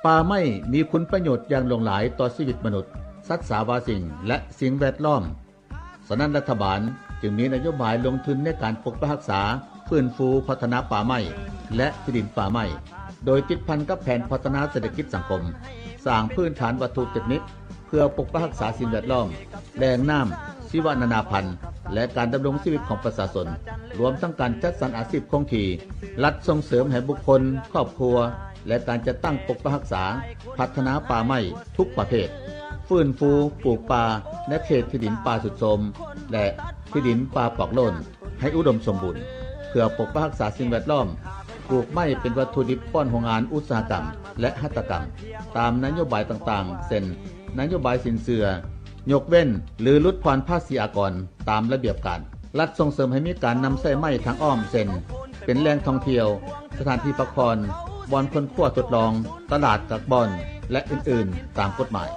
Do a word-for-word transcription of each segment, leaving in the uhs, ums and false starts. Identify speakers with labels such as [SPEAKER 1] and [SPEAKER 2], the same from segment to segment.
[SPEAKER 1] ป่าไม้มีคุณประโยชน์อย่างหลากหลายต่อชีวิตมนุษย์สัตว์สาวาสิ่งและสิ่งแวดล้อมฉะนั้นรัฐบาลจึงมีนโยบายลงทุนในการปกปักรักษาฟื้นฟูพัฒนาป่าไม้และที่ดินป่าไม้โดยติดพันกับแผนพัฒนาเศรษฐกิจสังคมสร้างพื้นฐานวัตถุดิบนิดเพื่อปกปักรักษาสิ่งแวดล้อมแหล่งน้ำชีวนานาพันธุ์และการดำรงชีวิตของประชาชนรวมทั้งการจัดสรรอาชีพคงที่รัฐส่งเสริมให้บุคคลครอบครัวและการจัดตั้งปกปักรักษาพัฒนาป่าไม้ทุกประเภทฟื้นฟูปลูกป่าในเขตที่ดินป่าสุดโทรมและที่ดินป่าปอกโลนให้อุดมสมบูรณ์เพื่อปกปักรักษาสิ่งแวดล้อมปลูกไม้เป็นวัตถุดิบป้อนโรงงานอุตสาหกรรมและหัตถกรรมตามนโยบายต่างๆเช่นนโยบายสินเชื่อยกเว้นหรือลดผ่อนภาษีอากรตามระเบียบการรัฐส่งเสริมให้มีการนำใช้ไม้ทางอ้อมเช่นเป็นแหล่งท่องเที่ยวสถานที่พักผ่อนบ่อนคนขั้วทดลองตลาดกักบ่อนและอื่นๆตามกฎหมาย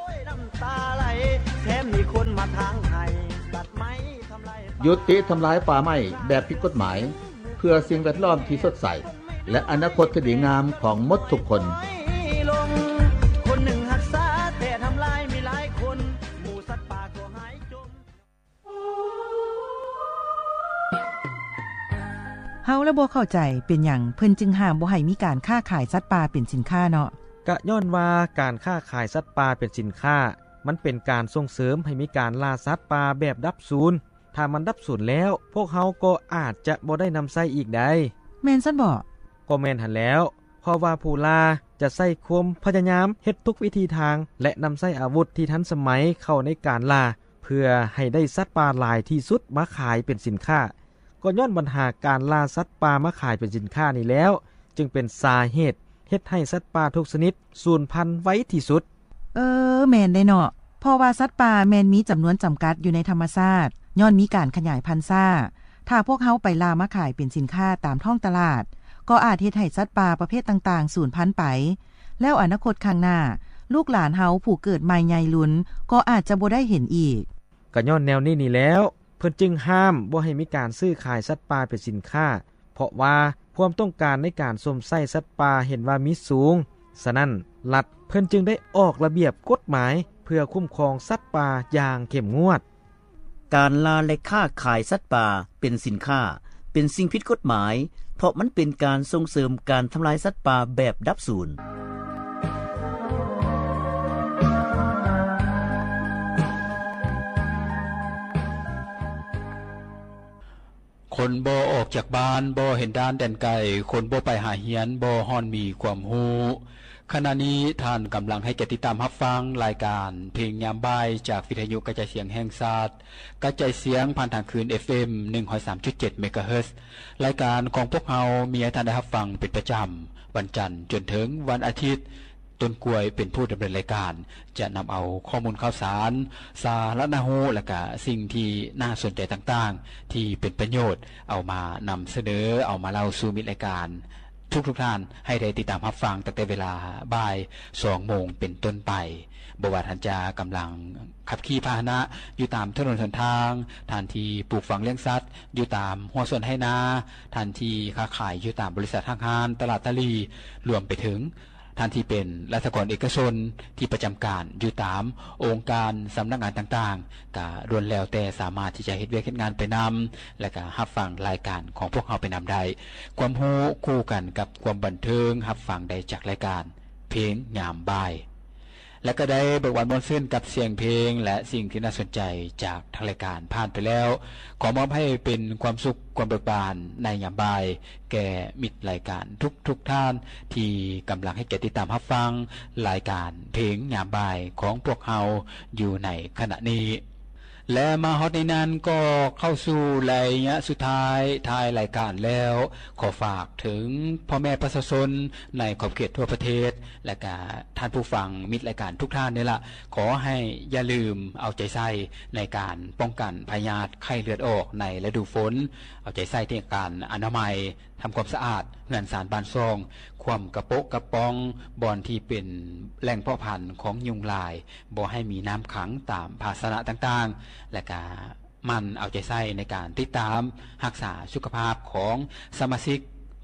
[SPEAKER 1] ยุติทำลายป่าไม้แบบผิดกฎหมายเพื่อสิ่งแวดล้อมที่สดใสและอนาคตที่ดีงามของมดทุกคน
[SPEAKER 2] เฮาและบ่เข้าใจเป็นหยังเพิ่นจึงห้ามบ่ให้มีการค้าขายสัตว์ป่าเป็นสินค้าเนาะ
[SPEAKER 3] กะย้อนว่าการค้าขายสัตว์ป่าเป็นสินค้ามันเป็นการส่งเสริมให้มีการล่าสัตว์ป่าแบบดับสูญถ้ามันดับสูญแล้วพวกเฮาก็อาจจะบ่ได้นำใช้อีกได้
[SPEAKER 2] แม่นซั่นบ่
[SPEAKER 3] ก็แม่นหั่นแล้วเพราะว่าผู้ล่าจะใช้ความพยายามเฮ็ดทุกวิธีทางและนำใช้อาวุธที่ทันสมัยเข้าในการล่าเพื่อให้ได้สัตว์ป่าหลายที่สุดมาขายเป็นสินค้าก็ย้อนปัญหาการล่าสัตว์ป่ามาขายเป็นสินค้านี่แล้วจึงเป็นสาเหตุเฮ็ดให้สัตว์ป่าทุกชนิดสูญพันธุ์ไว้ที่สุด
[SPEAKER 2] เออแม่นได้เนาะเพราะว่าสัตว์ป่าแม่นมีจำนวนจำกัดอยู่ในธรรมชาติย้อนมีการขยายพันธุ์ซ่าถ้าพวกเฮาไปล่ามาขายเป็นสินค้าตามท้องตลาดก็อาจเฮ็ดให้สัตว์ป่าประเภทต่างๆสูญพันธุ์ไปแล้วอนาคตข้างหน้าลูกหลานเฮาผู้เกิดใหม่ใหญ่ลุ้นก็อาจจะบ่ได้เห็นอีก
[SPEAKER 3] ก็ย้อนแนวนี้นี่แล้วเพิ่นจึงห้ามบ่ให้มีการซื้อขายสัตว์ป่าเป็นสินค้าเพราะว่าความต้องการในการสวมใส่สัตว์ป่าเห็นว่ามีสูงฉะนั้นรัฐเพิ่นจึงได้ออกระเบียบกฎหมายเพื่อคุ้มครองสัตว์ป่าอย่างเข้มงวด
[SPEAKER 4] การล่าและค้าขายสัตว์ป่าเป็นสินค้าเป็นสิ่งผิดกฎหมายเพราะมันเป็นการส่งเสริมการทำลายสัตว์ป่าแบบดับสูญ
[SPEAKER 5] คนบ่ออกจากบ้านบ่เห็นด้านแดนไกลคนบ่ไปหาเฮียนบ่ฮ้อนมีความรู้ขณะนี้ท่านกำลังให้แก่ติดตามรับฟังรายการเพลงยามบ่ายจากวิทยุกระจายเสียงแห่งชาติกระจายเสียงผ่านทางคืน เอฟ เอ็ม หนึ่งร้อยสามจุดเจ็ด เมกะเฮิรตซ์รายการของพวกเรามีให้ท่านได้รับฟังเป็นประจำวันจันทร์จนถึงวันอาทิตย์ต้นกล้วยเป็นผู้ดำเนินรายการจะนำเอาข้อมูลข่าวสารสาระน่ารู้และก็สิ่งที่น่าสนใจต่างๆที่เป็นประโยชน์เอามานำเสนอเอามาเล่าสู่มิตรรายการทุกทุกท่านให้ได้ติดตามรับฟังตั้งแต่เวลาบ่ายสองโมงเป็นต้นไปบ่ว่าท่านจะกำลังขับขี่พาหนะอยู่ตามถนนหนทางท่านที่ปลูกฝังเลี้ยงสัตว์อยู่ตามหัวสวนให้นาท่านที่ค้าขายอยู่ตามบริษัทห้างร้านตลาดตะลีรวมไปถึงท่านที่เป็นรัฐกรเอกชนที่ประจำการอยู่ตามองค์การสำนักงานต่างๆก็รวมแล้วแต่สามารถที่จะเฮ็ดเวียกเฮ็ดงานไปนำและก็รับฟังรายการของพวกเราไปนำได้ความรู้คู่กันกับความบันเทิงรับฟังได้จากรายการเพลงยามบ่ายและก็ได้เบิกบานมวลซื่นกับเสียงเพลงและสิ่งที่น่าสนใจจากทางรายการผ่านไปแล้วขอมอบให้เป็นความสุขความเบิกบานในยามบ่ายแก่มิตรรายการทุกๆ ท่านที่กำลังให้แก่ติดตามรับฟังรายการเพลงยามบ่ายของพวกเราอยู่ในขณะนี้และมาฮอดในนั้นก็เข้าสู่ระยะสุดท้ายท้ายรายการแล้วขอฝากถึงพ่อแม่ประชาชนในขอบเขตทั่วประเทศและก็ท่านผู้ฟังมิตรรายการทุกท่านนี่ล่ะขอให้อย่าลืมเอาใจใส่ในการป้องกันพยาธิไข้เลือดออกในฤดูฝนเอาใจใส่ที่การอนามัยทำความสะอาดเรือนสารบ้านซองความกระโปะกระปองบอนที่เป็นแหล่งเพาะพันธุ์ของยุงลายบ่ให้มีน้ำขังตามภาชนะต่างๆและก็มันเอาใจใส่ในการติดตามรักษาสุขภาพของสมาชิก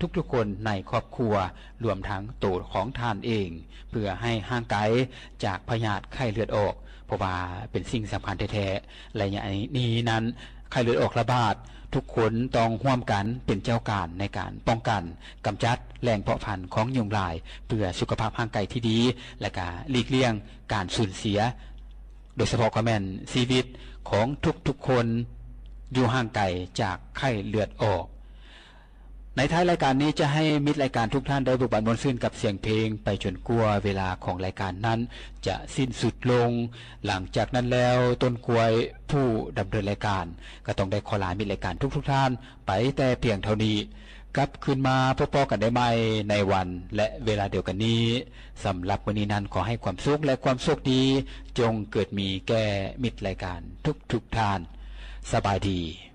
[SPEAKER 5] ทุกๆคนในครอบครัวรวมทั้งตัวของท่านเองเพื่อให้ห่างไกลจากพยาธิไข้เลือดออกเพราะว่าเป็นสิ่งสำคัญแท้ๆและอย่างนี้นั้นไข้เลือดออกระบาดทุกคนต้องร่วมกันเป็นเจ้าการในการป้องกันกำจัดแหล่งเพาะพันธุ์ของยุงลายเพื่อสุขภาพร่างกายที่ดีและก็หลีกเลี่ยงการสูญเสียโดยเฉพาะก็แม่นชีวิตของทุกๆคนอยู่ห่างไกลจากไข้เลือดออกในท้ายรายการนี้จะให้มิตรรายการทุกท่านได้บุกบันมวลซื่นกับเสียงเพลงไปจนกว่าเวลาของรายการนั้นจะสิ้นสุดลงหลังจากนั้นแล้วต้นกล้วยผู้ดำเนินรายการก็ต้องได้ขอลามิตรรายการทุกๆท่านไปแต่เพียงเท่านี้กลับคืนมาพบกันได้ใหม่ในวันและเวลาเดียวกันนี้สำหรับวันนี้นั้นขอให้ความสุขและความโชคดีจงเกิดมีแก่มิตรรายการทุกๆท่านสบายดี